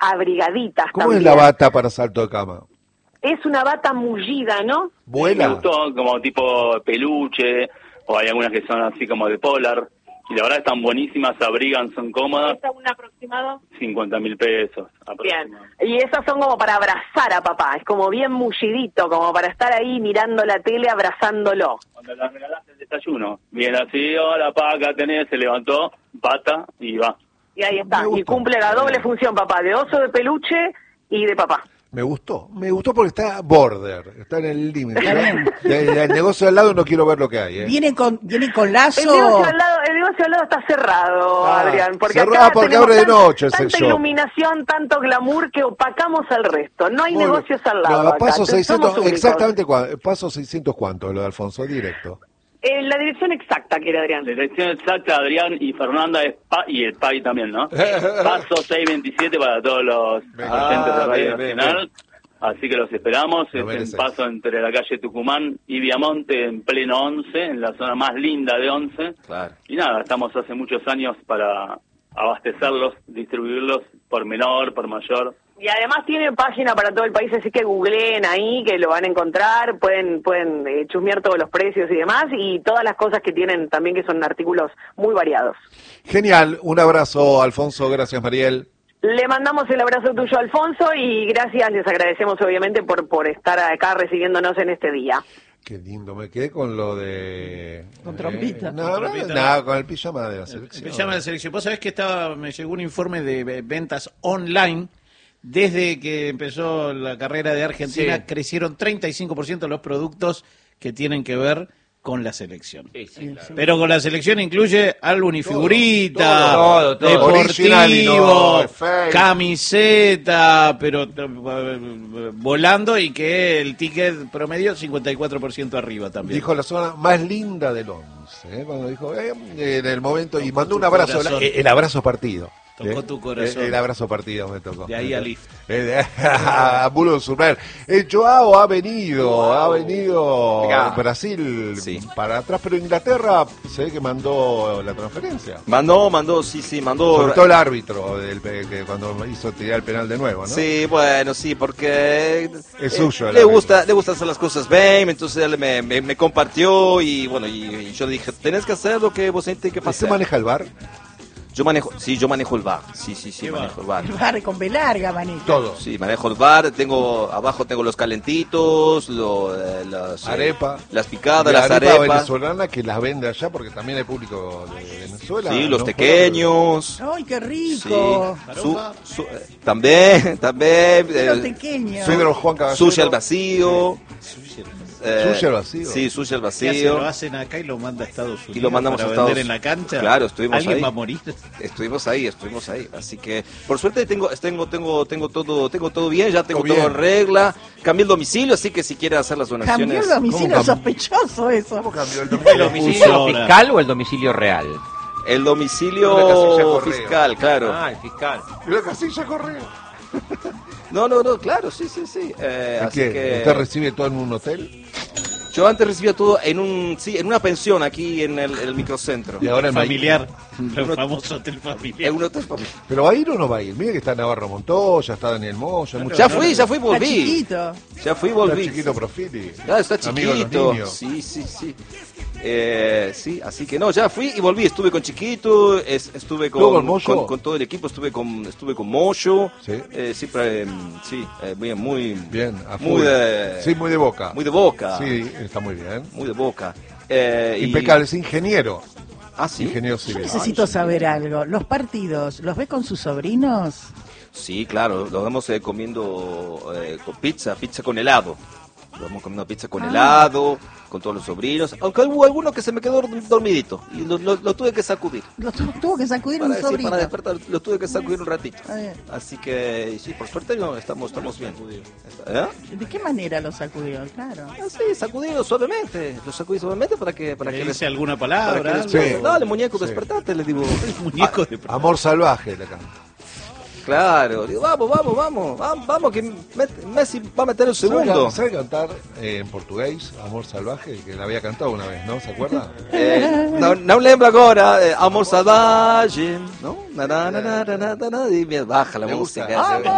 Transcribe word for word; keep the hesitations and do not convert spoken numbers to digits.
abrigaditas ¿Cómo también. es la bata para salto de cama? Es una bata mullida, ¿no? ¿Vuela? Me gustó como tipo peluche, o hay algunas que son así como de polar. Y la verdad están buenísimas, se abrigan, son cómodas. ¿Cuesta un aproximado? cincuenta mil pesos. Bien, y esas son como para abrazar a papá, es como bien mullidito, como para estar ahí mirando la tele, abrazándolo. Cuando las regalaste el desayuno, bien así, hola pa, acá tenés, se levantó, pata y va. Y ahí está, y cumple la doble función papá, de oso de peluche y de papá. Me gustó, me gustó porque está border, está en el límite. Está bien. El negocio al lado no quiero ver lo que hay. ¿eh? ¿Vienen con, vienen con lazo? El negocio al lado, el negocio al lado está cerrado, Ah, Adrián, porque cerrado acá porque tenemos abre de tan- noche el sex tanta shop. iluminación, tanto glamour que opacamos al resto. No hay Muy bien. negocios al lado. No, acá. paso Somos seiscientos, únicos. exactamente, cua- paso seiscientos cuánto, lo de Alfonso, directo. Eh, la dirección exacta, quiere Adrián. La dirección exacta, Adrián y Fernanda, es pa, y el P A I también, ¿no? Paso seiscientos veintisiete para todos los Venga. oyentes de Ah, Radio bien, bien, Nacional. Así que los esperamos. Lo Es mereces. en paso entre la calle Tucumán y Viamonte, en pleno once, en la zona más linda de once. Claro. Y nada, estamos hace muchos años para abastecerlos, distribuirlos por menor, por mayor. Y además tiene página para todo el país, así que googleen ahí, que lo van a encontrar, pueden pueden eh, chusmear todos los precios y demás, y todas las cosas que tienen también, que son artículos muy variados. Genial, un abrazo, Alfonso, gracias, Mariel. Le mandamos el abrazo tuyo, Alfonso, y gracias, les agradecemos obviamente por, por estar acá recibiéndonos en este día. Qué lindo, me quedé con lo de... Con trompita. Eh, no, Con no, trompita. no, con el pijama de la selección. Me llama la selección. Vos sabés que estaba, me llegó un informe de ve- ventas online. Desde que empezó la carrera de Argentina, Sí. crecieron treinta y cinco por ciento los productos que tienen que ver con la selección. Sí, sí, claro. Pero con la selección incluye álbum y figurita, todo, todo, todo. Original y deportivo, no, fake. camiseta, pero eh, volando, y que el ticket promedio cincuenta y cuatro por ciento arriba también. Dijo la zona más linda del once, ¿eh? Cuando dijo, eh, en el momento, y Tocó mandó tu un abrazo, corazón. el, el abrazo partido. Tocó ¿eh? tu corazón. El, el abrazo partido me tocó. De ahí a Lift. Eh, de- a Bulo Surmer. El Joao ha venido, ha venido Venga. Brasil Sí. para atrás, pero Inglaterra se ve que mandó la transferencia. Mandó, mandó, sí, sí, mandó. Sobre todo el árbitro del, pe- que cuando hizo tirar el penal de nuevo, ¿no? Sí, bueno, sí, porque Es suyo el le árbitro. gusta, le gusta hacer las cosas bien, entonces él me, me, me compartió y bueno, y, y yo dije, tenés que hacer lo que vos tenés que ¿Usted hacer. maneja el bar? Yo manejo, sí, yo manejo el bar, sí, sí, sí, ¿Qué manejo el bar. El bar con B larga, manito. Todo. Sí, manejo el bar, tengo, abajo tengo los calentitos, lo, eh, las, eh, Arepa. las picadas, De la las arepa arepas, venezolana que las vende allá porque también hay público de Venezuela. sí, los ¿no? pequeños. ¡Ay, qué Sí, rico! su- su- eh, también, también. Los eh, pequeños. Pedro Juan Caballero. sushi al vacío. eh, Sushi al vacío. Sí, sushi al ¿Qué hace? vacío. Lo hacen acá y lo manda a Estados Unidos Y lo mandamos para a Estados vender en la cancha. Claro, estuvimos ¿Alguien ahí. va a morir? Estuvimos ahí, estuvimos ahí. Así que, por suerte tengo, tengo, tengo, tengo todo, tengo todo bien, ya tengo Todo todo bien. en regla. Cambié el domicilio, así que si quiere hacer las donaciones. Cambió el domicilio, ¿Cómo cambió? sospechoso eso. ¿Cómo cambió el ¿El domicilio? domicilio ahora. fiscal o el domicilio real? El Una casilla domicilio correo. fiscal, claro. Ah, el fiscal. Y la casilla correo. No, no, no, claro, sí, sí, sí. Eh, ¿Y así qué? que ¿Usted recibe todo en un hotel? yo antes recibía todo en un, sí, en una pensión aquí en el, en el microcentro. Y ahora no hay- Familiar. El famoso hotel familiar. En un hotel familiar. ¿Pero va a ir o no va a ir? Mire que está Navarro Montoya, está Daniel Moya. hay mucha Ya gente. fui, ya fui, Está volví. chiquito. Ya fui, Está volví. chiquito Profili. Ya está Amigo de los chiquito. niños. Sí, sí, sí. Eh, sí, así que no, ya fui y volví. Estuve con Chiquito, es- estuve ¿Estuvo con, con Moyo? con, con todo el equipo, estuve con, estuve con Moyo. Sí. Eh, siempre, eh, sí, eh, bien, muy, Bien, a muy full. de, Sí, muy de boca. muy de boca. Sí, está muy bien. Muy de boca. Eh, y- Impecable, es ingeniero. Ah, sí. Ingeniero Yo civil. necesito saber algo. ¿Los partidos los ve con sus sobrinos? Sí, claro, lo vamos eh, comiendo eh, con pizza, pizza con helado. Lo vamos comiendo pizza con Ah. helado, con todos los sobrinos. Aunque hubo alguno que se me quedó dormidito y lo, lo- lo tuve que sacudir. Lo tu- tuvo que sacudir Para, un sí, sobrino. para despertar, lo tuve que sacudir un ratito. Está bien. Así que, sí, por suerte no, estamos, estamos bien. ¿Eh? ¿De qué manera lo sacudió? Claro. Ah, sí, sacudido suavemente. Lo sacudí suavemente para que, para ¿Le que dice alguna para palabra? que algo? Sí. Dale, muñeco, Sí. despertate, le digo. Muñeco de Amor salvaje, le canta. Claro, digo, vamos, vamos, vamos, vamos, vamos, que met- Messi va a meter el segundo. ¿Sabe, sabe cantar eh, en portugués, Amor Salvaje? Que la había cantado una vez, ¿no? ¿Se acuerda? Eh, não, não lembro agora, eh, Amor Salvaje, ¿no? Na, na, na, na, na, na, na, y me baja la Le gusta. música.